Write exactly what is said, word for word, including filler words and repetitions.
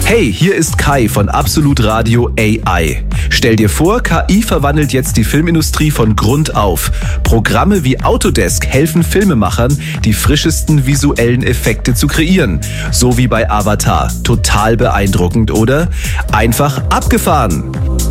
Hey, hier ist Kai von Absolut Radio A I. Stell dir vor, K I verwandelt jetzt die Filmindustrie von Grund auf. Programme wie Autodesk helfen Filmemachern, die frischesten visuellen Effekte zu kreieren. So wie bei Avatar. Total beeindruckend, oder? Einfach abgefahren!